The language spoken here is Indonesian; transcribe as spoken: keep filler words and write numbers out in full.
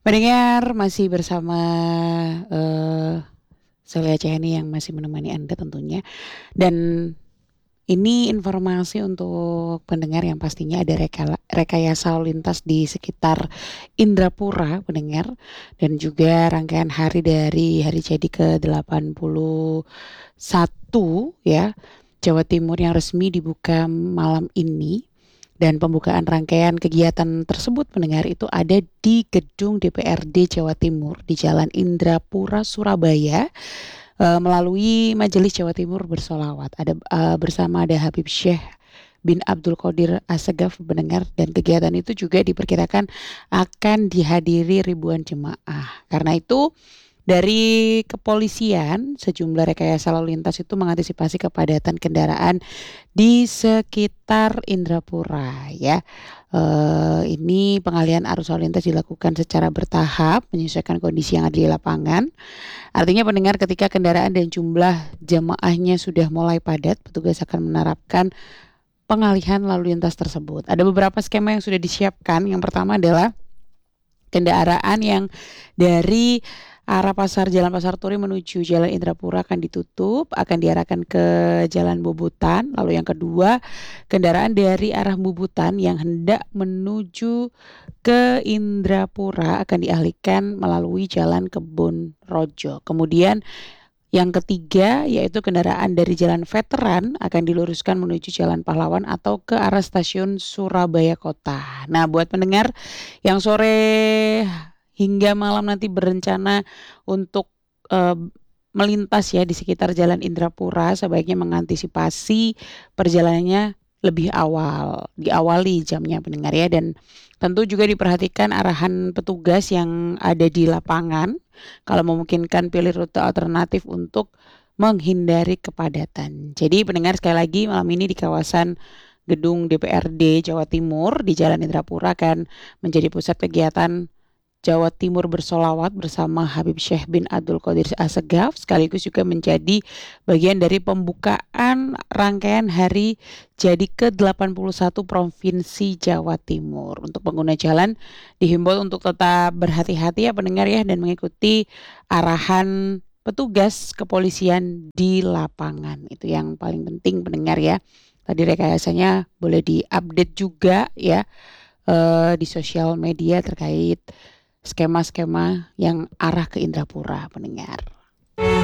Pendengar masih bersama, eee, Sylvia Chihani yang masih menemani Anda tentunya. Dan ini informasi untuk pendengar yang pastinya ada rekala rekayasa lalu lintas di sekitar Indrapura pendengar, dan juga rangkaian hari dari hari jadi ke delapan puluh satu ya, Jawa Timur yang resmi dibuka malam ini. Dan pembukaan rangkaian kegiatan tersebut pendengar itu ada di gedung D P R D Jawa Timur di Jalan Indrapura, Surabaya, eee, melalui Majelis Jawa Timur Bersolawat. Ada, eee, bersama ada Habib Syekh bin Abdul Qadir Assegaf pendengar, dan kegiatan itu juga diperkirakan akan dihadiri ribuan jemaah. Karena itu dari kepolisian, sejumlah rekayasa lalu lintas itu mengantisipasi kepadatan kendaraan di sekitar Indrapura ya. Eee, ini pengalihan arus lalu lintas dilakukan secara bertahap menyesuaikan kondisi yang ada di lapangan. Artinya pendengar, ketika kendaraan dan jumlah jemaahnya sudah mulai padat, petugas akan menerapkan pengalihan lalu lintas tersebut. Ada beberapa skema yang sudah disiapkan. Yang pertama adalah kendaraan yang dari arah pasar Jalan Pasar Turi menuju Jalan Indrapura akan ditutup, akan diarahkan ke Jalan Bubutan. Lalu yang kedua, kendaraan dari arah Bubutan yang hendak menuju ke Indrapura akan dialihkan melalui Jalan Kebun Rojo. Kemudian yang ketiga, yaitu kendaraan dari Jalan Veteran akan diluruskan menuju Jalan Pahlawan atau ke arah stasiun Surabaya Kota. Nah, buat pendengar yang sore hingga malam nanti berencana untuk, eee, melintas ya di sekitar Jalan Indrapura, sebaiknya mengantisipasi perjalanannya lebih awal, diawali jamnya pendengar ya, dan tentu juga diperhatikan arahan petugas yang ada di lapangan. Kalau memungkinkan pilih rute alternatif untuk menghindari kepadatan. Jadi pendengar, sekali lagi malam ini di kawasan gedung D P R D Jawa Timur di Jalan Indrapura akan menjadi pusat kegiatan Jawa Timur Bersolawat bersama Habib Syekh bin Abdul Qadir Assegaf, sekaligus juga menjadi bagian dari pembukaan rangkaian hari jadi ke delapan puluh satu Provinsi Jawa Timur. Untuk pengguna jalan dihimbau untuk tetap berhati-hati ya pendengar ya, dan mengikuti arahan petugas kepolisian di lapangan. Itu yang paling penting pendengar ya. Tadi rekayasanya boleh diupdate juga ya, eee, di sosial media terkait skema-skema yang arah ke Indrapura pendengar.